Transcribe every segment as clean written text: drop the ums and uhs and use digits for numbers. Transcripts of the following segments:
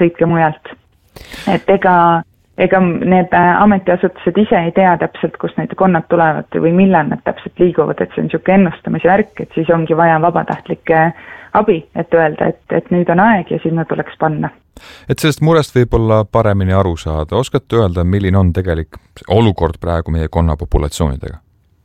sõitke mujalt. Et ega need ametiasutused ise ei tea täpselt, kust need konnad tulevad või millal nad täpselt liiguvad, et see on niisugune ennustamise värk, et siis ongi vaja vabatahtlike abi, et öelda, et nüüd on aeg ja sinna tuleks panna. Et sellest murest võib-olla paremini aru saada. Oskate öelda, milline on tegelik olukord praegu meie konnapopulatsioonidega?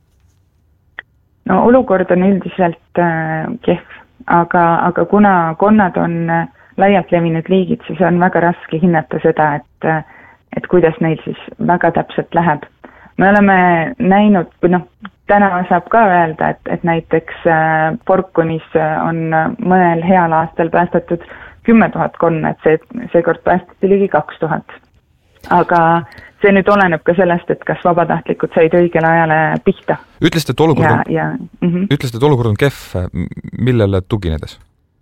No olukord on üldiselt kehv, aga kuna konnad on laialt levinud liigid, siis on väga raske hinnata seda, et kuidas neil siis väga täpselt läheb. Me oleme näinud, täna saab ka öelda, et näiteks Porkunis on mõnel heal aastal päästetud 10 000 konna, et seekord päästeti ligi 2000. Aga see nüüd oleneb ka sellest, et kas vabatahtlikud said õigele ajale pihta. Ütlesite, et olukord on kehv, millele tuginedes?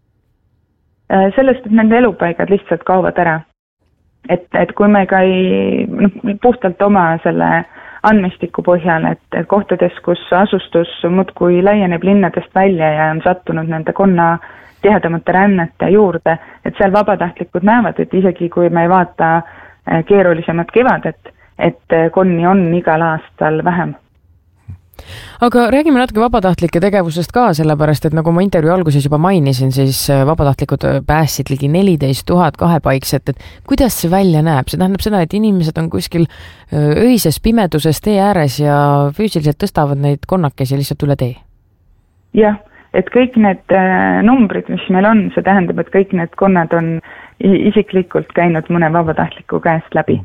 Sellest, et nende elupaigad lihtsalt kaovad ära. Et kui me ka puhtalt oma selle andmestiku põhjal, et kohtades, kus asustus muudkui laieneb linnadest välja ja on sattunud nende konna tihedamate rännete juurde, et seal vabatahtlikud näevad, et isegi kui me ei vaata keerulisemat kevadet, et konni on igal aastal vähem. Aga räägime natuke vabatahtlike tegevusest ka, sellepärast, et nagu ma intervjuu alguses juba mainisin, siis vabatahtlikud päästsid ligi 14 000 kahepaikset, et kuidas see välja näeb? See tähendab seda, et inimesed on kuskil öises pimeduses tee ääres ja füüsiliselt tõstavad neid konnakesi lihtsalt üle tee? Jah, et kõik need numbrid, mis meil on, see tähendab, et kõik need konnad on isiklikult käinud mõne vabatahtliku käest läbi.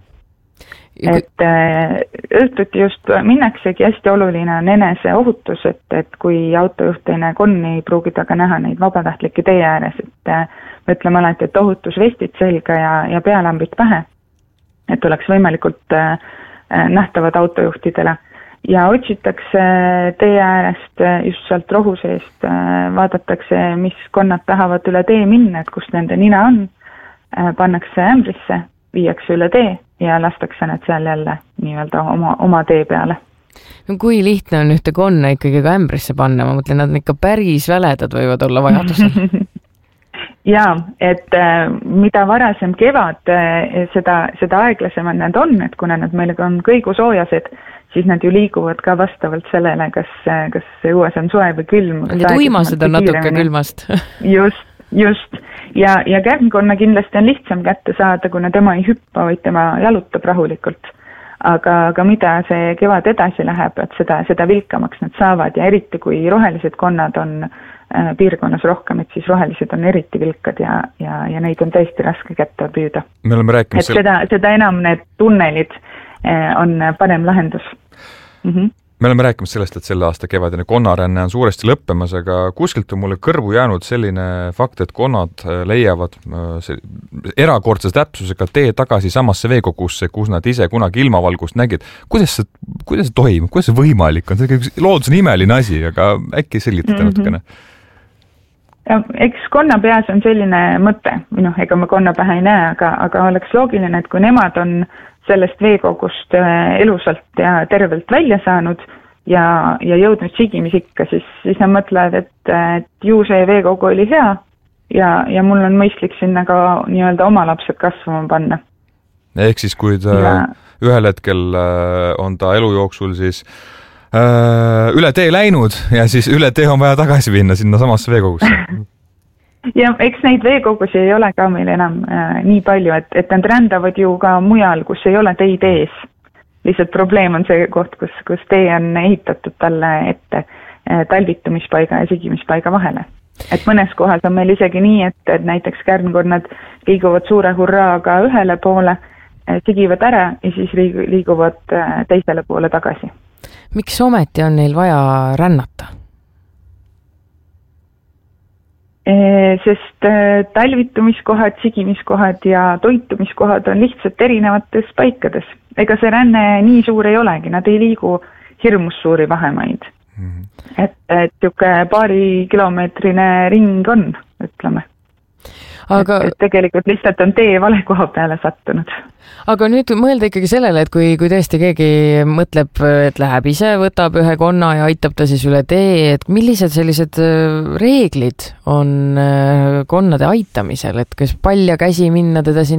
Et õhtuti just minnaksegi, hästi oluline on enese ohutus, et kui autojuht ei näe konni, ei pruugi taga näha neid vabatahtlikke tee ääres, et me ütleme alati, et ohutusvestid selga ja pealambid pähe, et oleks võimalikult nähtavad autojuhtidele. Ja otsitakse tee äärest just sealt rohu seest, vaadatakse, mis konnad tahavad üle tee minna, et kus nende nina on, pannakse ämbrisse, viiakse üle tee ja lastakse need seal jälle nii-öelda oma tee peale. No kui lihtne on ühte konna ikkagi ka ämbrisse panna? Ma mõtlen, nad ikka päris väledad võivad olla vajadusel. Jaa, et mida varasem kevad, seda aeglasemad nad on, et kuna nad meil on kõigusoojased, siis nad ju liiguvad ka vastavalt sellele, kas õues on soe või külm. Need uimased on natuke külmast. Just. Ja kärnkonna kindlasti on lihtsam kätte saada, kuna tema ei hüppa, vaid tema jalutab rahulikult. Aga mida see kevad edasi läheb, et seda vilkamaks nad saavad ja eriti kui rohelised konnad on piirkonnas rohkem, et siis rohelised on eriti vilkad ja neid on tõesti raske kätte püüda. Me oleme rääkinud seda enam need tunnelid on parem lahendus. Me oleme rääkinud sellest, et selle aasta kevadine konnaränne on suuresti lõppemas, aga kuskilt on mulle kõrvu jäänud selline fakt, et konnad leiavad erakordse täpsusega tee tagasi samasse veekogusse, kus nad ise kunagi ilmavalgust nägid. Kuidas see toimub? Kuidas see võimalik on? Loodus on imeline asi, aga äkki selgitate natukene? Eks konna peas on selline mõte, ega ma konna pähe ei näe, aga oleks loogiline, et kui nemad on sellest veekogust elusalt ja tervelt välja saanud ja jõudnud sigimisikka, siis nad mõtlevad, et ju see veekogu oli hea ja mul on mõistlik sinna ka nii-öelda oma lapsed kasvama panna. Ehk siis, kui ta ühel hetkel on ta elu jooksul siis üle tee läinud ja siis üle tee on vaja tagasi minna sinna samasse veekogusse. Ja eks neid veekogusi ei ole ka meil enam nii palju, et nad rändavad ju ka mujal, kus ei ole teid ees. Lihtsalt probleem on see koht, kus tee on ehitatud talle ette talvitumispaiga ja sigimispaiga vahele. Et mõnes kohas on meil isegi nii, et näiteks kärnkonnad liiguvad suure hurraaga ühele poole, sigivad ära ja siis liiguvad teisele poole tagasi. Miks ometi on neil vaja rännata? Sest talvitumiskohad, sigimiskohad ja toitumiskohad on lihtsalt erinevates paikades. Ega see ränne nii suur ei olegi, nad ei liigu hirmus suuri vahemaid. Et paari kilomeetrine ring on, ütleme. Aga et tegelikult lihtsalt on tee vale koha peale sattunud. Aga nüüd mõelda ikkagi sellele, et kui tõesti keegi mõtleb, et läheb ise, võtab ühe konna ja aitab ta siis üle tee, et millised sellised reeglid on konnade aitamisel, et kas palja käsi minna teda sinna